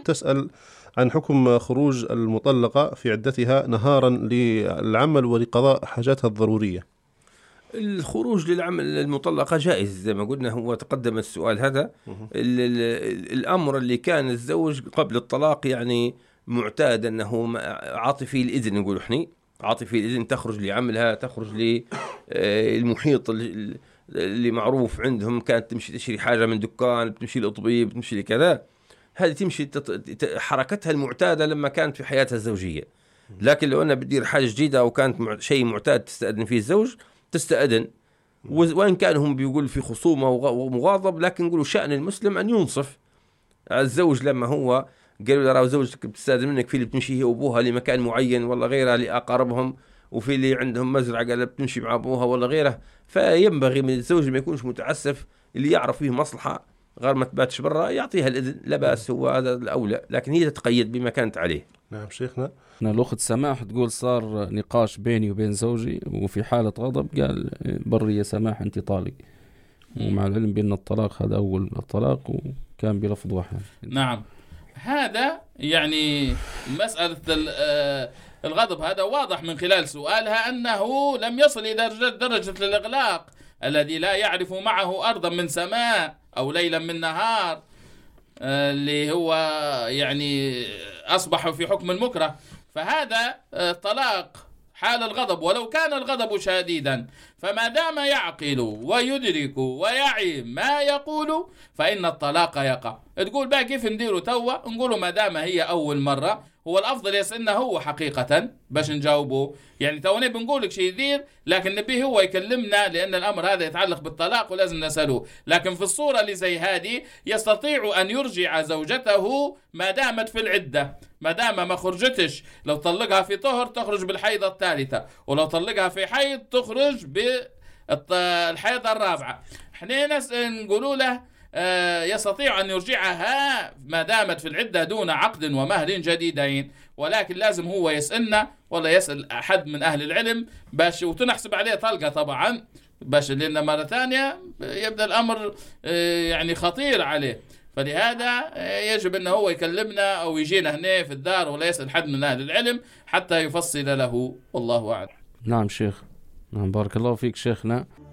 تسأل عن حكم خروج المطلقة في عدتها نهارا للعمل ولقضاء حاجاتها الضرورية. الخروج للعمل المطلقة جائز زي ما قلنا، هو تقدم السؤال هذا. الأمر اللي كان الزوج قبل الطلاق يعني معتاد أنه عاطفي الإذن، نقول إحنا عاطفي الإذن، تخرج لعملها، تخرج للمحيط اللي معروف عندهم، كانت تمشي تشتري حاجة من دكان، بتمشي للطبيب، بتمشي لكذا، هذه تمشي حركتها المعتادة لما كانت في حياتها الزوجية. لكن لو أنا بدير حاجة جديدة أو كانت شيء معتاد تستأذن فيه الزوج تستأذن، وإن كان هم بيقول في خصومة ومغاضب، لكن نقولوا شأن المسلم أن ينصف الزوج. لما هو قالوا له زوجتك بتستأذن منك في اللي بتمشي هي وأبوها لمكان معين ولا غيرها لأقاربهم، وفي اللي عندهم مزرعة قال بتمشي مع أبوها ولا غيره، فينبغي من الزوج ما يكونش متعسف، اللي يعرف فيه مصلحة غير ما تباتش برا يعطيها الإذن، لا بأس، هو هذا الأولى، لكن هي تتقيد بما كانت عليه. نعم شيخنا. الأخت سماح تقول صار نقاش بيني وبين زوجي وفي حالة غضب قال بري يا سماح أنت طالق، ومع العلم بأن الطلاق هذا أول الطلاق وكان بلفظ واحد. نعم، هذا يعني مسألة الغضب هذا واضح من خلال سؤالها أنه لم يصل إلى درجة الإغلاق الذي لا يعرف معه أرضا من سماء أو ليلا من نهار، اللي هو يعني أصبح في حكم المكره. فهذا طلاق حال الغضب، ولو كان الغضب شديدا، فما دام يعقل ويدرك ويعي ما يقول فإن الطلاق يقع. تقول بقى كيف نديره توا؟ نقوله ما دام هي أول مرة، هو الأفضل يسألنا هو حقيقة باش نجاوبه، يعني تونا بنقولك شيء يدير، لكن نبيه هو يكلمنا، لأن الأمر هذا يتعلق بالطلاق ولازم نسأله. لكن في الصورة اللي زي هذه يستطيع أن يرجع زوجته ما دامت في العدة، ما دام ما خرجتش. لو طلقها في طهر تخرج بالحيضة الثالثة، ولو طلقها في حيض تخرج بالحيضة الرابعة. احنا نقولوا له يستطيع أن يرجعها ما دامت في العدة دون عقد ومهر جديدين، ولكن لازم هو يسألنا ولا يسأل أحد من أهل العلم باش وتنحسب عليه طلقة طبعا، باش لأن مرة ثانية يبدأ الأمر يعني خطير عليه. فلهذا يجب أنه هو يكلمنا أو يجينا هنا في الدار ولا يسأل حد من أهل العلم حتى يفصل له، والله أعلم. نعم شيخ. نعم بارك الله فيك شيخنا.